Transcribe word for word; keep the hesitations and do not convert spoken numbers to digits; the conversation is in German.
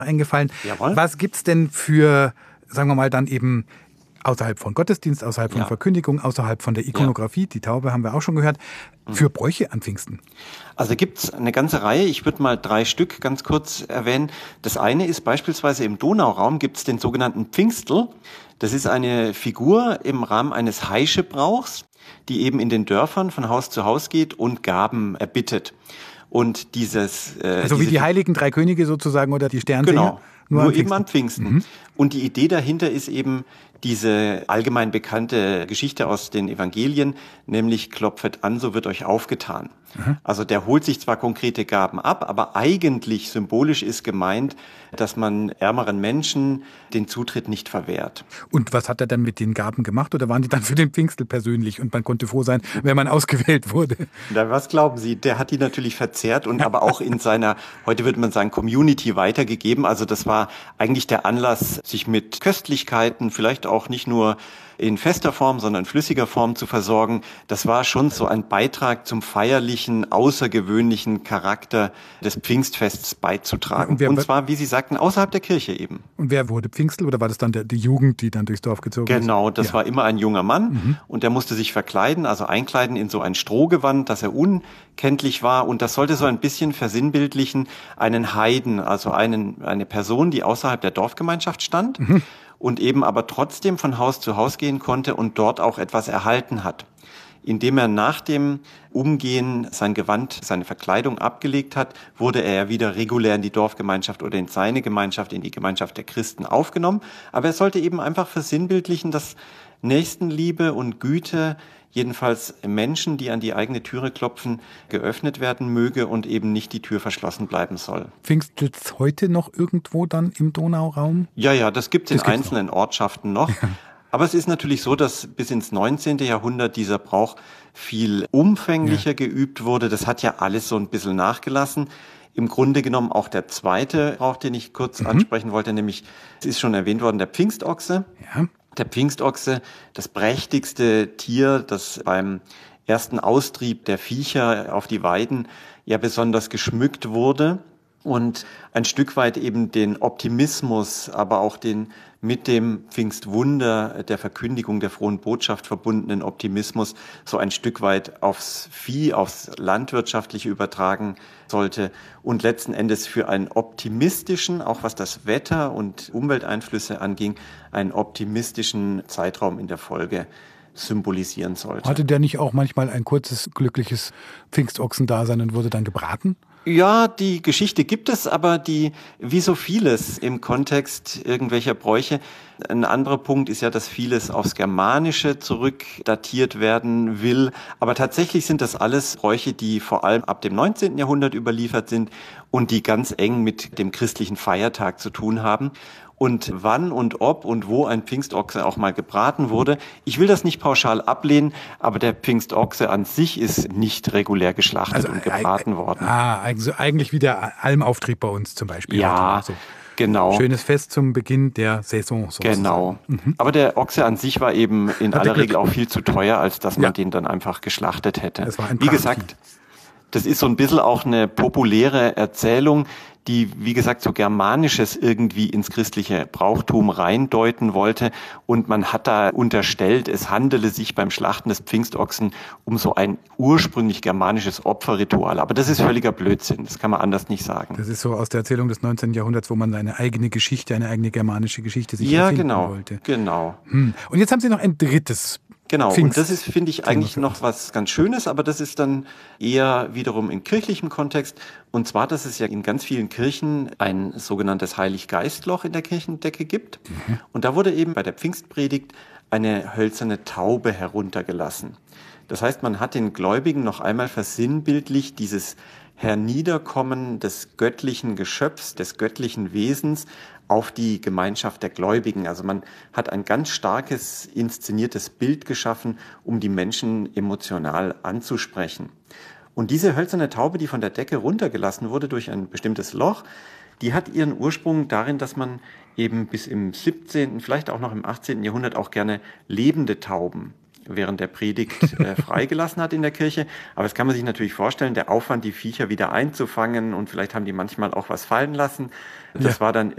eingefallen. Jawohl. Was gibt's denn für, sagen wir mal, dann eben außerhalb von Gottesdienst, außerhalb von Ja. Verkündigung, außerhalb von der Ikonografie, ja. die Taube haben wir auch schon gehört, für Bräuche an Pfingsten? Also gibt's eine ganze Reihe. Ich würde mal drei Stück ganz kurz erwähnen. Das eine ist beispielsweise im Donauraum gibt's den sogenannten Pfingstl. Das ist eine Figur im Rahmen eines Heischebrauchs, die eben in den Dörfern von Haus zu Haus geht und Gaben erbittet. Und dieses... Äh, also wie diese die heiligen drei Könige sozusagen oder die Sternseher? Genau, nur, nur eben an Pfingsten. Mhm. Und die Idee dahinter ist eben diese allgemein bekannte Geschichte aus den Evangelien, nämlich klopfet an, so wird euch aufgetan. Mhm. Also der holt sich zwar konkrete Gaben ab, aber eigentlich symbolisch ist gemeint, dass man ärmeren Menschen den Zutritt nicht verwehrt. Und was hat er dann mit den Gaben gemacht? Oder waren die dann für den Pfingstl persönlich und man konnte froh sein, wenn man ausgewählt wurde? Na, was glauben Sie? Der hat die natürlich verzehrt und aber auch in seiner, heute würde man sagen, Community weitergegeben. Also das war eigentlich der Anlass, sich mit Köstlichkeiten, vielleicht auch nicht nur in fester Form, sondern in flüssiger Form zu versorgen. Das war schon so ein Beitrag zum feierlichen, außergewöhnlichen Charakter des Pfingstfests beizutragen. Und, wer, und zwar, wie Sie sagten, außerhalb der Kirche eben. Und wer wurde Pfingstl oder war das dann der, die Jugend, die dann durchs Dorf gezogen ist? Genau, das ja. war immer ein junger Mann mhm. und der musste sich verkleiden, also einkleiden in so ein Strohgewand, dass er unkenntlich war. Und das sollte so ein bisschen versinnbildlichen einen Heiden, also einen, eine Person, die außerhalb der Dorfgemeinschaft stand. Mhm. Und eben aber trotzdem von Haus zu Haus gehen konnte und dort auch etwas erhalten hat. Indem er nach dem Umgehen sein Gewand, seine Verkleidung abgelegt hat, wurde er wieder regulär in die Dorfgemeinschaft oder in seine Gemeinschaft, in die Gemeinschaft der Christen aufgenommen. Aber er sollte eben einfach versinnbildlichen, dass Nächstenliebe und Güte jedenfalls Menschen, die an die eigene Türe klopfen, geöffnet werden möge und eben nicht die Tür verschlossen bleiben soll. Pfingstls heute noch irgendwo dann im Donauraum? Ja, ja, das gibt es in das einzelnen noch. Ortschaften noch. Ja. Aber es ist natürlich so, dass bis ins neunzehnten Jahrhundert dieser Brauch viel umfänglicher ja. geübt wurde. Das hat ja alles so ein bisschen nachgelassen. Im Grunde genommen auch der zweite Brauch, den ich kurz mhm. ansprechen wollte, nämlich, es ist schon erwähnt worden, der Pfingstochse. Ja. Der Pfingstochse, das prächtigste Tier, das beim ersten Austrieb der Viecher auf die Weiden ja besonders geschmückt wurde und ein Stück weit eben den Optimismus, aber auch den mit dem Pfingstwunder der Verkündigung der frohen Botschaft verbundenen Optimismus so ein Stück weit aufs Vieh, aufs Landwirtschaftliche übertragen sollte und letzten Endes für einen optimistischen, auch was das Wetter und Umwelteinflüsse anging, einen optimistischen Zeitraum in der Folge symbolisieren sollte. Hatte der nicht auch manchmal ein kurzes, glückliches Pfingstochsendasein und wurde dann gebraten? Ja, die Geschichte gibt es, aber die, wie so vieles im Kontext irgendwelcher Bräuche, ein anderer Punkt ist ja, dass vieles aufs Germanische zurückdatiert werden will. Aber tatsächlich sind das alles Bräuche, die vor allem ab dem neunzehnten Jahrhundert überliefert sind und die ganz eng mit dem christlichen Feiertag zu tun haben. Und wann und ob und wo ein Pfingstochse auch mal gebraten wurde. Ich will das nicht pauschal ablehnen, aber der Pfingstochse an sich ist nicht regulär geschlachtet also, und gebraten äh, worden. Ah, also eigentlich wie der Almauftrieb bei uns zum Beispiel. Ja, so. Genau. Schönes Fest zum Beginn der Saison. Sozusagen. Genau. Mhm. Aber der Ochse an sich war eben in Hatte aller Glück. Regel auch viel zu teuer, als dass man ja. den dann einfach geschlachtet hätte. Das war ein wie gesagt, das ist so ein bisschen auch eine populäre Erzählung, die, wie gesagt, so Germanisches irgendwie ins christliche Brauchtum reindeuten wollte. Und man hat da unterstellt, es handele sich beim Schlachten des Pfingstochsen um so ein ursprünglich germanisches Opferritual. Aber das ist völliger Blödsinn. Das kann man anders nicht sagen. Das ist so aus der Erzählung des neunzehnten Jahrhunderts, wo man eine eigene Geschichte, eine eigene germanische Geschichte sich ja, erfinden genau, wollte. Genau. Hm. Und jetzt haben Sie noch ein drittes. Genau, Pfingst. und das ist, finde ich, eigentlich noch was ganz Schönes, aber das ist dann eher wiederum in kirchlichem Kontext. Und zwar, dass es ja in ganz vielen Kirchen ein sogenanntes Heiliggeistloch in der Kirchendecke gibt. Mhm. Und da wurde eben bei der Pfingstpredigt eine hölzerne Taube heruntergelassen. Das heißt, man hat den Gläubigen noch einmal versinnbildlicht dieses Herniederkommen des göttlichen Geschöpfs, des göttlichen Wesens auf die Gemeinschaft der Gläubigen. Also man hat ein ganz starkes, inszeniertes Bild geschaffen, um die Menschen emotional anzusprechen. Und diese hölzerne Taube, die von der Decke runtergelassen wurde durch ein bestimmtes Loch, die hat ihren Ursprung darin, dass man eben bis im siebzehnten, vielleicht auch noch im achtzehnten Jahrhundert auch gerne lebende Tauben während der Predigt äh, freigelassen hat in der Kirche. Aber das kann man sich natürlich vorstellen, der Aufwand, die Viecher wieder einzufangen und vielleicht haben die manchmal auch was fallen lassen. Das ja. war dann